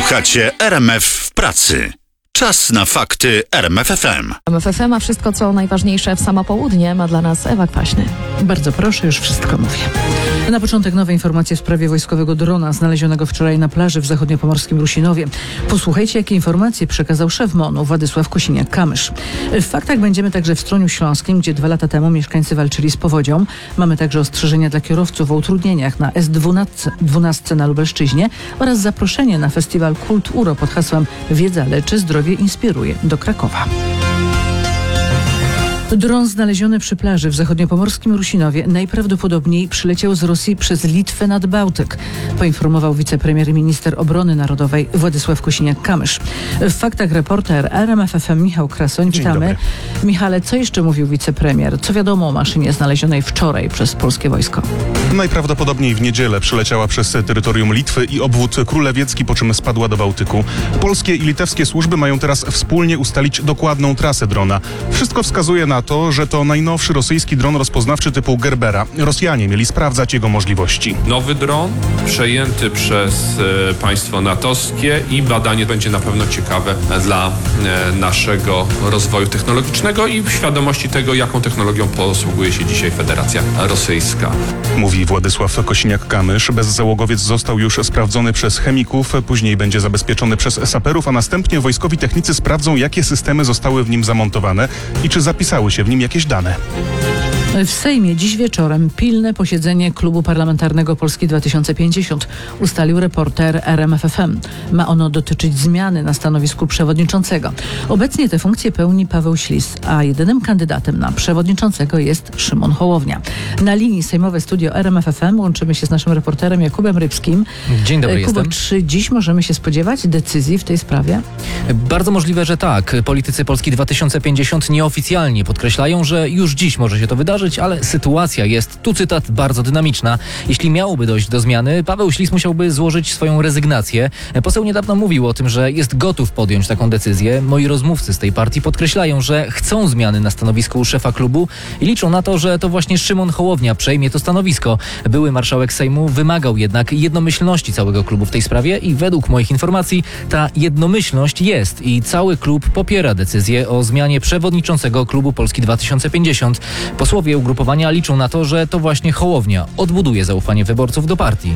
Słuchacie RMF w pracy. Czas na fakty RMF FM. RMF FM, a wszystko co najważniejsze w samo południe ma dla nas Ewa Kwaśny. Bardzo proszę, już wszystko mówię. Na początek nowe informacje w sprawie wojskowego drona znalezionego wczoraj na plaży w zachodniopomorskim Rusinowie. Posłuchajcie, jakie informacje przekazał szef MON-u Władysław Kosiniak-Kamysz. W faktach będziemy także w Stroniu Śląskim, gdzie 2 lata temu mieszkańcy walczyli z powodzią. Mamy także ostrzeżenia dla kierowców o utrudnieniach na S12 na Lubelszczyźnie oraz zaproszenie na festiwal Kult Uro pod hasłem Wiedza leczy, zdrowie inspiruje do Krakowa. Dron znaleziony przy plaży w zachodniopomorskim Rusinowie najprawdopodobniej przyleciał z Rosji przez Litwę nad Bałtyk, poinformował wicepremier i minister obrony narodowej Władysław Kosiniak-Kamysz. W faktach reporter RMF FM Michał Krasoń. Witamy. Michale, co jeszcze mówił wicepremier? Co wiadomo o maszynie znalezionej wczoraj przez polskie wojsko? Najprawdopodobniej w niedzielę przyleciała przez terytorium Litwy i obwód królewiecki, po czym spadła do Bałtyku. Polskie i litewskie służby mają teraz wspólnie ustalić dokładną trasę drona. Wszystko wskazuje na to, że to najnowszy rosyjski dron rozpoznawczy typu Gerbera. Rosjanie mieli sprawdzać jego możliwości. Nowy dron przejęty przez państwo natowskie i badanie będzie na pewno ciekawe dla naszego rozwoju technologicznego i świadomości tego, jaką technologią posługuje się dzisiaj Federacja Rosyjska. Mówi Władysław Kosiniak-Kamysz. Bezzałogowiec został już sprawdzony przez chemików, później będzie zabezpieczony przez saperów, a następnie wojskowi technicy sprawdzą, jakie systemy zostały w nim zamontowane i czy zapisały się w nim jakieś dane. W Sejmie dziś wieczorem pilne posiedzenie Klubu Parlamentarnego Polski 2050 ustalił reporter RMF FM. Ma ono dotyczyć zmiany na stanowisku przewodniczącego. Obecnie tę funkcję pełni Paweł Ślis, a jedynym kandydatem na przewodniczącego jest Szymon Hołownia. Na linii sejmowe studio RMF FM łączymy się z naszym reporterem Jakubem Rybskim. Dzień dobry, Kuba, jestem. czy dziś możemy się spodziewać decyzji w tej sprawie? Bardzo możliwe, że tak. Politycy Polski 2050 nieoficjalnie podkreślają, że już dziś może się to wydarzyć, ale sytuacja jest, tu cytat, bardzo dynamiczna. Jeśli miałoby dojść do zmiany, Paweł Ślis musiałby złożyć swoją rezygnację. Poseł niedawno mówił o tym, że jest gotów podjąć taką decyzję. Moi rozmówcy z tej partii podkreślają, że chcą zmiany na stanowisku szefa klubu i liczą na to, że to właśnie Szymon Hołownia przejmie to stanowisko. Były marszałek Sejmu wymagał jednak jednomyślności całego klubu w tej sprawie i według moich informacji ta jednomyślność jest i cały klub popiera decyzję o zmianie przewodniczącego klubu Polski 2050. Posłowie ugrupowania liczą na to, że to właśnie Hołownia odbuduje zaufanie wyborców do partii.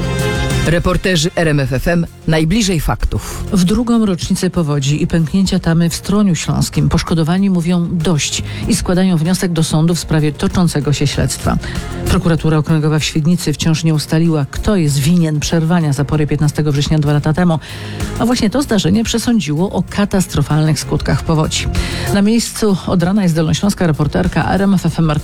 Reporterzy RMF FM najbliżej faktów. W drugą rocznicę powodzi i pęknięcia tamy w Stroniu Śląskim poszkodowani mówią dość i składają wniosek do sądu w sprawie toczącego się śledztwa. Prokuratura Okręgowa w Świdnicy wciąż nie ustaliła, kto jest winien przerwania zapory 15 września 2 lata temu, a właśnie to zdarzenie przesądziło o katastrofalnych skutkach powodzi. Na miejscu od rana jest dolnośląska reporterka RMF FM Martyna